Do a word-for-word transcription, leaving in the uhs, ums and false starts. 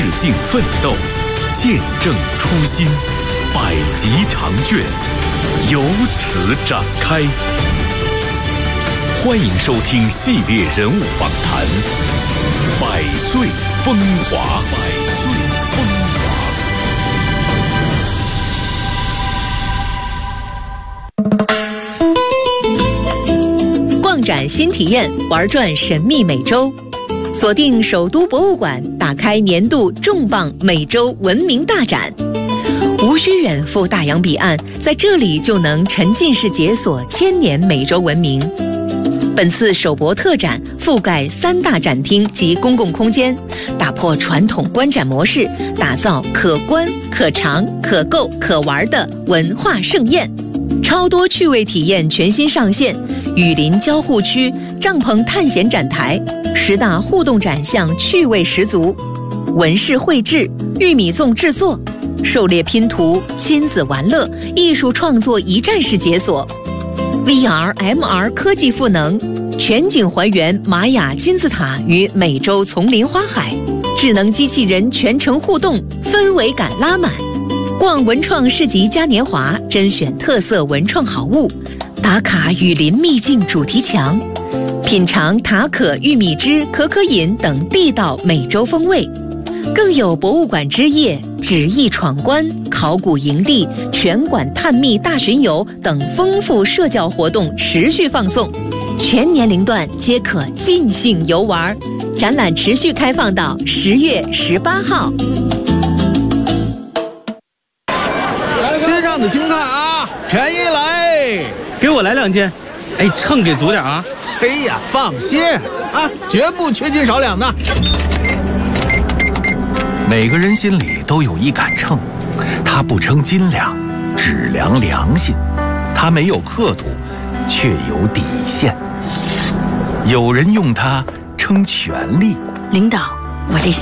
境奋斗，见证初心，百集长卷由此展开。欢迎收听系列人物访谈《百岁风华》。百岁风华。逛展新体验，玩转神秘美洲。锁定首都博物馆，打开年度重磅美洲文明大展。无需远赴大洋彼岸，在这里就能沉浸式解锁千年美洲文明。本次首博特展覆盖三大展厅及公共空间，打破传统观展模式，打造可观、可尝、可购、可玩的文化盛宴。超多趣味体验全新上线，雨林交互区、帐篷探险展台，十大互动展项趣味十足，纹饰绘制、玉米粽制作、狩猎拼图、亲子玩乐、艺术创作一站式解锁。V R、M R 科技赋能，全景还原玛雅金字塔与美洲丛林花海，智能机器人全程互动，氛围感拉满。逛文创市集嘉年华，甄选特色文创好物，打卡雨林秘境主题墙，品尝塔可玉米汁、可可饮等地道美洲风味。更有博物馆之夜、纸艺闯关、考古营地、全馆探秘大巡游等丰富社交活动持续放送，全年龄段皆可尽兴游玩。展览持续开放到十月十八号。 街上的青菜啊，便宜来！ 给我来两斤。哎，秤给足点啊！ 哎呀，放心啊，绝不缺斤少两的。 每个人心里都有一杆秤，它不称斤两，只量良心；它没有刻度，却有底线。有人用它称权力。 领导，我这